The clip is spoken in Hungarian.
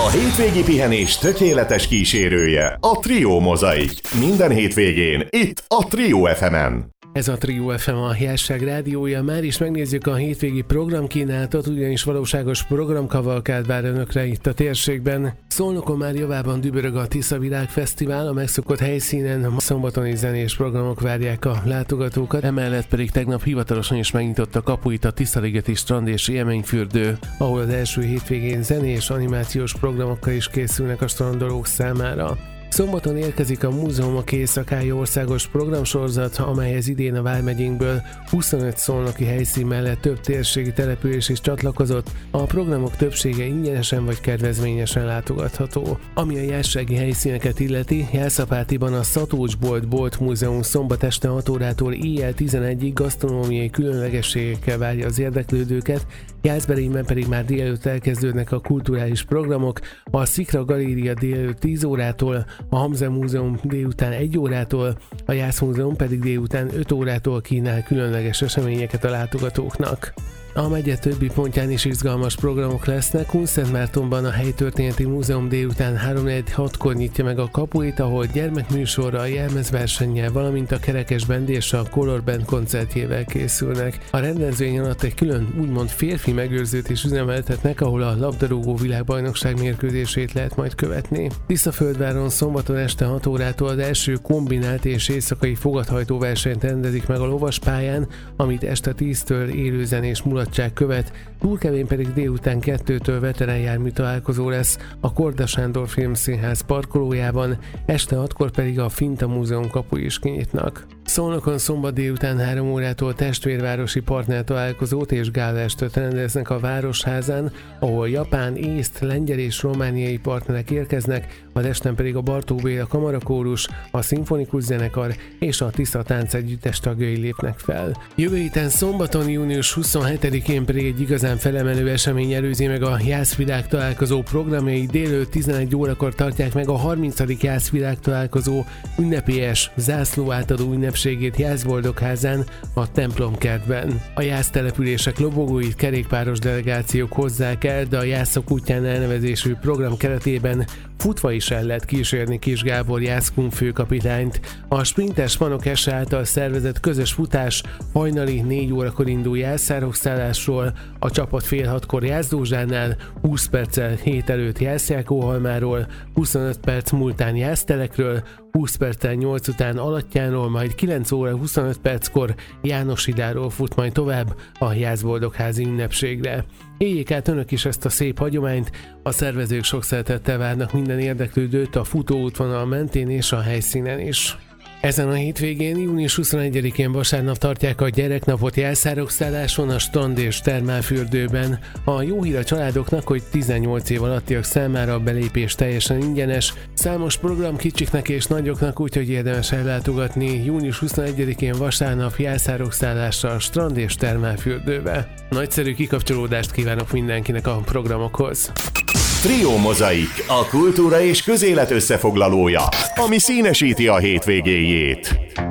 A hétvégi pihenés tökéletes kísérője, a Trio Mozaik. Minden hétvégén, itt a Trio FM-en. Ez a Trio FM, a Hiányosság rádiója. Már is megnézzük a hétvégi programkínálatot, ugyanis valóságos programkavalkád vár önökre itt a térségben. Szolnokon már javában dübörög a Tisza Világfesztivál, a megszokott helyszínen szombaton is zenés programok várják a látogatókat, emellett pedig tegnap hivatalosan is megnyitotta kapuit a Tiszaligeti strand és élményfürdő, ahol az első hétvégén zenés animációs programokkal is készülnek a strandolók számára. Szombaton érkezik a Múzeumok éjszakája országos programsorozat, amelyhez idén a vármegyénkből 25 szolnoki helyszín mellett több térségi település is csatlakozott. A programok többsége ingyenesen vagy kedvezményesen látogatható. Ami a jászsági helyszíneket illeti, Jászapátiban a Szatócsbolt Bolt Múzeum szombat este 6 órától éjjel 11-ig gasztronómiai különlegességekkel várja az érdeklődőket, Jászberényben pedig már délelőtt elkezdődnek a kulturális programok, a Szikra Galéria délelőtt 10 órától, a Hamze Múzeum délután 1 órától, a Jász Múzeum pedig délután 5 órától kínál különleges eseményeket a látogatóknak. A megye többi pontján is izgalmas programok lesznek. Kunszentmártonban a Helytörténeti Múzeum délután 3-6-kor nyitja meg a kapuit, ahol gyermekműsorral, jelmezversennyel, valamint a Kerekes Band és a Color Band koncertjével készülnek. A rendezvény alatt egy külön úgymond férfi megőrzőt is üzemeltetnek, ahol a labdarúgó világbajnokság mérkőzését lehet majd követni. Tiszaföldváron szombaton este 6 órától az első kombinált és éjszakai fogadhajtóversenyt rendezik meg a lovaspályán, amit este 10-től élőzenés mulatság követ, Túlkevén pedig délután 2-től veteránjármű találkozó lesz a Korda Sándor Filmszínház parkolójában, este 6-kor pedig a Finta Múzeum kapui is kinyitnak. Szolnokon szombat délután 3 órától testvérvárosi partner találkozót és gálaestet rendeznek a Városházán, ahol japán, észt, lengyel és romániai partnerek érkeznek, az esten pedig a Bartók Béla Kamarakórus, a Szimfonikus Zenekar és a Tisza Táncegyüttes tagjai lépnek fel. Jövő héten szombaton június 27-én pedig egy igazán felemelő esemény előzi meg a Jászvilág találkozó programjai. Délelőtt 11 órakor tartják meg a 30. Jászvilág találkozó ünnepélyes zászló átadó ünnepségét Jászboldogházán, a Templomkertben. A Jász települések lobogóit kerékpáros delegációk hozzák el, de a Jászok útján elnevezésű program keretében futva is el lehet kísérni Kis Gábor Jászkun főkapitányt. A Sprintes Fanok S által szervezett közös futás hajnali 4 órakor indul Jászárokszállásról, a csapat fél 6-kor Jászdózsánál, 20 perccel hét előtt Jászjákóhalmáról, 25 perc múltán Jásztelekről, 20 perccel 8 után Alattyánról, majd 9 óra 25 perckor Jánosidáról fut majd tovább a Jászboldogházi ünnepségre. Éljék át önök is ezt a szép hagyományt, a szervezők sok szeretettel várnak minden érdeklődőt a futóútvonal mentén és a helyszínen is. Ezen a hétvégén, június 21-én vasárnap tartják a gyereknapot Jászárokszálláson, a strand és termálfürdőben. A jó hír a családoknak, hogy 18 év alattiak számára a belépés teljesen ingyenes. Számos program kicsiknek és nagyoknak, úgyhogy érdemes ellátogatni június 21-én vasárnap Jászárokszállásra a strand és termálfürdőbe. Nagyszerű kikapcsolódást kívánok mindenkinek a programokhoz. Trio Mozaik, a kultúra és közélet összefoglalója, ami színesíti a hétvégéjét.